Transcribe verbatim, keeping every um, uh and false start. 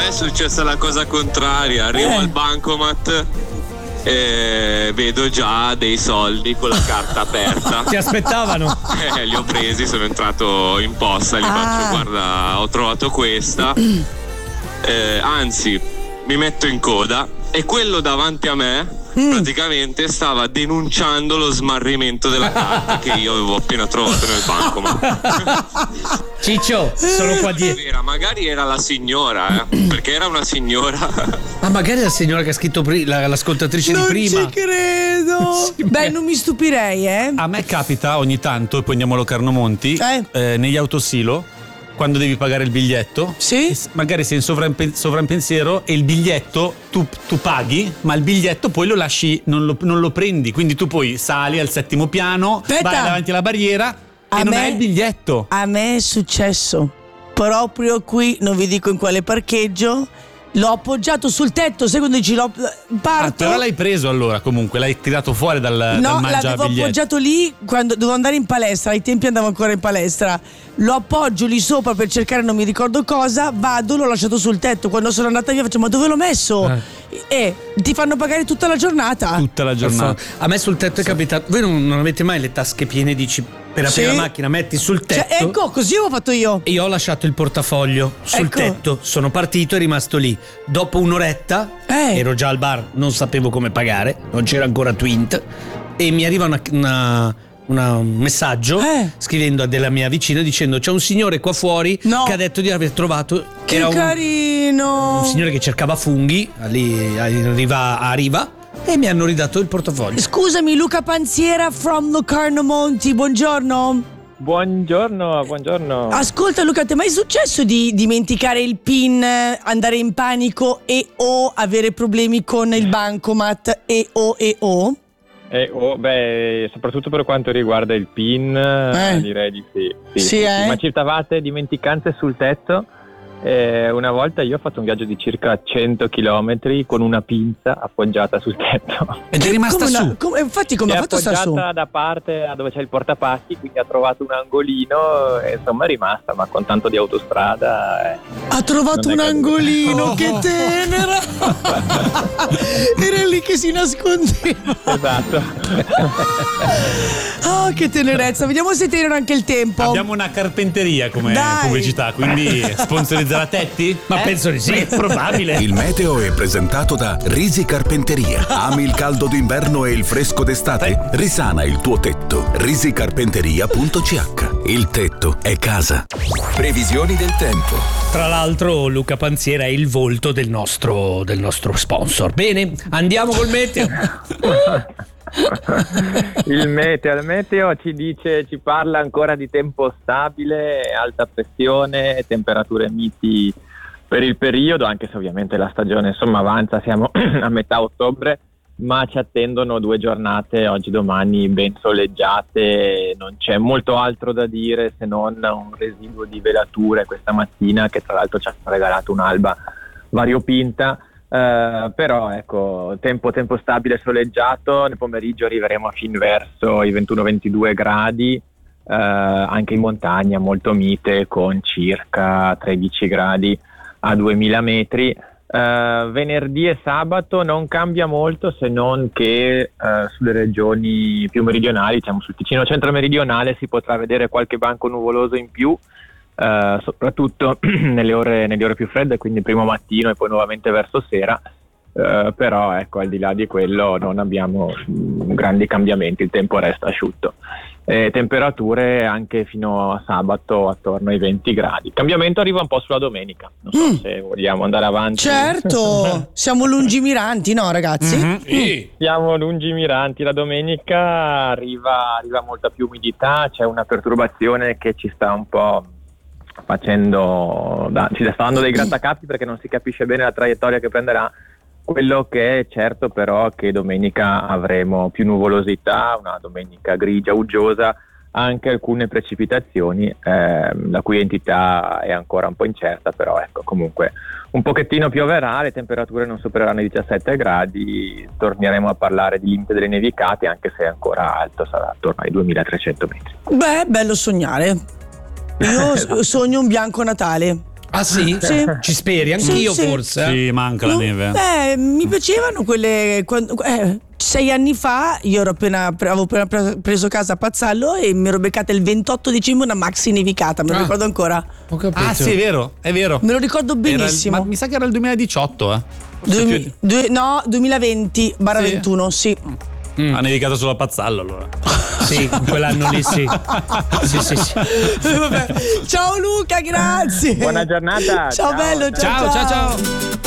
è successa la cosa contraria. Arrivo Eh. al bancomat e vedo già dei soldi con la carta aperta. Ti aspettavano? Eh, li ho presi, sono entrato in posta, gli Ah. faccio guarda, ho trovato questa. Eh, anzi, mi metto in coda e quello davanti a me praticamente stava denunciando lo smarrimento della carta che io avevo appena trovato nel bancomat. Ciccio, sono qua dietro. Era, magari era la signora, eh, perché era una signora. Ma magari la signora che ha scritto pri- la- l'ascoltatrice Non di prima. ci credo. Beh, non mi stupirei, eh. A me capita ogni tanto, e poi andiamo a Locarno Monti, Eh. eh, negli autosilo, quando devi pagare il biglietto, Sì. magari sei in sovrampe- sovrampensiero e il biglietto tu, tu paghi, ma il biglietto poi lo lasci, non lo, non lo prendi, quindi tu poi sali al settimo piano, Aspetta. vai davanti alla barriera A e non me- hai il biglietto. A me è successo proprio qui, non vi dico in quale parcheggio. L'ho appoggiato sul tetto, sai quando dici l'ho Ah, parto. però l'hai preso allora comunque, l'hai tirato fuori dal, dal No, mangia l'avevo biglietti. appoggiato lì quando dovevo andare in palestra. Ai tempi andavo ancora in palestra. Lo appoggio lì sopra per cercare non mi ricordo cosa. Vado, l'ho lasciato sul tetto. Quando sono andata via faccio ma dove l'ho messo? E ti fanno pagare tutta la giornata. Tutta la giornata. A me sul tetto è capitato. Voi non, non avete mai le tasche piene di ci- per aprire Sì. la macchina, metti sul Cioè, tetto. ecco, così ho fatto io. Io ho lasciato il portafoglio sul Ecco. tetto, sono partito e rimasto lì. Dopo un'oretta Eh. ero già al bar, non sapevo come pagare, non c'era ancora Twint e mi arriva una, una- una- un messaggio Eh. scrivendo a della mia vicina dicendo c'è un signore qua fuori No. che ha detto di aver trovato Che era un, carino. un signore che cercava funghi lì a Riva, a Riva e mi hanno ridato il portafoglio. Scusami, Luca Panziera from Locarno Monti, buongiorno. Buongiorno, buongiorno. Ascolta Luca, ti è mai successo di dimenticare il PIN, andare in panico e o avere problemi con il bancomat e o e o? Eh, oh, beh, soprattutto per quanto riguarda il PIN, Eh. direi di sì. Sì, Sì, eh? Ma citavate dimenticanze sul tetto? Eh, una volta io ho fatto un viaggio di circa cento chilometri con una pinza appoggiata sul tetto. Ed è rimasta Come su. una- come- infatti come È ha fatto a star su? appoggiata da parte a dove c'è il portapacchi, quindi ha trovato un angolino e insomma è rimasta, ma con tanto di autostrada. eh. Ha trovato Non un è caduto. angolino, Oh. che tenera! Era lì che si nascondeva. Esatto. Oh, che tenerezza. Vediamo se tenero anche il tempo. Abbiamo una carpenteria come Dai. pubblicità, quindi sponsorizzerà Tetti? Ma penso di sì, è probabile. Il meteo è presentato da Risi Carpenteria. Ami il caldo d'inverno e il fresco d'estate? Risana il tuo tetto. risicarpenteria punto c h. Il tetto è casa. Previsioni del tempo. Tra l'altro Luca Panziera è il volto del nostro, del nostro sponsor. Bene, andiamo col meteo. Il meteo, il meteo ci dice, ci parla ancora di tempo stabile, alta pressione, temperature miti per il periodo, anche se ovviamente la stagione insomma avanza, siamo a metà ottobre, ma ci attendono due giornate oggi domani ben soleggiate, non c'è molto altro da dire se non un residuo di velature questa mattina che tra l'altro ci ha regalato un'alba variopinta. Uh, però ecco, tempo, tempo stabile soleggiato, nel pomeriggio arriveremo fin verso i ventuno ventidue gradi, uh, anche in montagna molto mite con circa tredici gradi a duemila metri. Uh, venerdì e sabato non cambia molto, se non che uh, sulle regioni più meridionali, diciamo sul Ticino centro-meridionale, si potrà vedere qualche banco nuvoloso in più. Uh, soprattutto nelle ore, nelle ore più fredde, quindi primo mattino e poi nuovamente verso sera, uh, però ecco, al di là di quello non abbiamo mh, grandi cambiamenti, il tempo resta asciutto. E temperature anche fino a sabato attorno ai venti gradi. Cambiamento arriva un po' sulla domenica, non so Mm. se vogliamo andare avanti. Certo, siamo lungimiranti, no ragazzi? Mhm. Sì. Siamo lungimiranti, la domenica arriva, arriva molta più umidità, c'è una perturbazione che ci sta un po' facendo, da, ci sta dando dei grattacapi perché non si capisce bene la traiettoria che prenderà. Quello che è certo però è che domenica avremo più nuvolosità, una domenica grigia, uggiosa, anche alcune precipitazioni ehm, la cui entità è ancora un po' incerta, però ecco, comunque un pochettino pioverà, le temperature non supereranno i diciassette gradi, torneremo a parlare di limite delle nevicate, anche se è ancora alto, sarà attorno ai duemilatrecento metri. Beh, bello sognare. Io s- sogno un bianco Natale. Ah sì? Sì. Ci speri? Anch'io Sì, sì. forse. eh? Sì, manca la No, neve. Eh, mi piacevano quelle. quando- eh, sei anni fa io ero appena, pre- avevo appena pre- preso casa a Pazzallo e mi ero beccata il ventotto dicembre una maxi nevicata, me lo Ah. ricordo ancora. Ho capito. Ah, sì, è vero, è vero. Me lo ricordo Era il- benissimo. ma mi sa che era il duemiladiciotto, eh. Forse Duemi- più- due- no, duemilaventi barra Sì? ventuno, sì. Ha nevicato solo a Pazzallo allora. Sì, quell'anno lì sì. Sì, sì, sì. Vabbè. Ciao Luca, grazie. Buona giornata. Ciao, bello, ciao Ciao, ciao, ciao.